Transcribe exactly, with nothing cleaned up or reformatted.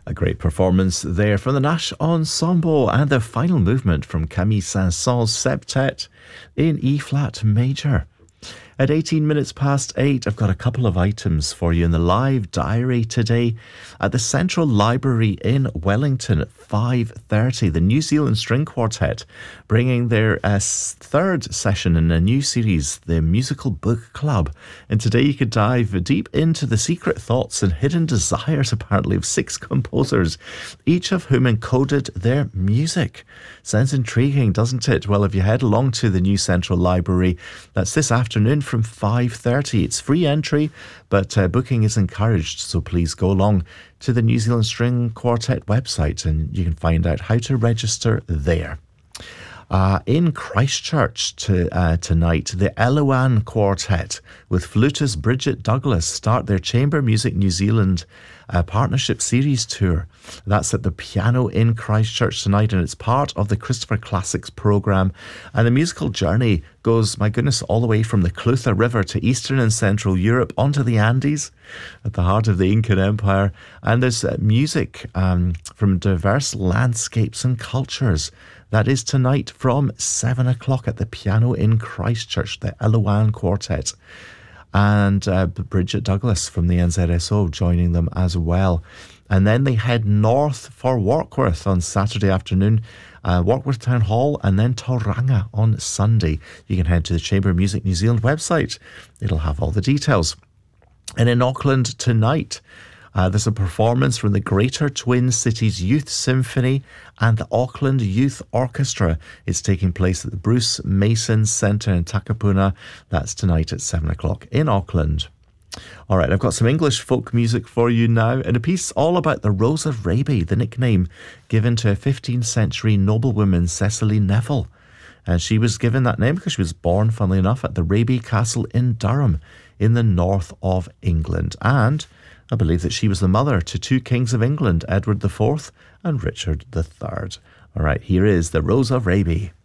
A great performance there from the Nash Ensemble and the final movement from Camille Saint-Saëns' Septet in E-flat major. At eighteen minutes past eight, I've got a couple of items for you in the live diary today. At the Central Library in Wellington at five thirty, the New Zealand String Quartet bringing their uh, third session in a new series, the Musical Book Club. And today you could dive deep into the secret thoughts and hidden desires, apparently, of six composers, each of whom encoded their music. Sounds intriguing, doesn't it? Well, if you head along to the New Central Library, that's this afternoon from five thirty. It's free entry, but uh, booking is encouraged, so please go along to the New Zealand String Quartet website and you can find out how to register there. Uh, in Christchurch to, uh, tonight, the Eluan Quartet with flutist Bridget Douglas start their Chamber Music New Zealand uh, Partnership Series Tour. That's at the Piano in Christchurch tonight, and it's part of the Christopher Classics programme. And the musical journey goes, my goodness, all the way from the Clutha River to Eastern and Central Europe onto the Andes at the heart of the Incan Empire. And there's uh, music um, from diverse landscapes and cultures. That is tonight from seven o'clock at the Piano in Christchurch, the Eluan Quartet. And uh, Bridget Douglas from the N Z S O joining them as well. And then they head north for Warkworth on Saturday afternoon, uh, Warkworth Town Hall, and then Tauranga on Sunday. You can head to the Chamber Music New Zealand website. It'll have all the details. And in Auckland tonight, Uh, there's a performance from the Greater Twin Cities Youth Symphony and the Auckland Youth Orchestra. It's taking place at the Bruce Mason Centre in Takapuna. That's tonight at seven o'clock in Auckland. All right, I've got some English folk music for you now, and a piece all about the Rose of Raby, the nickname given to a fifteenth century noblewoman, Cecily Neville. And she was given that name because she was born, funnily enough, at the Raby Castle in Durham in the north of England. And I believe that she was the mother to two kings of England, Edward the Fourth and Richard the Third. All right, here is the Rose of Raby.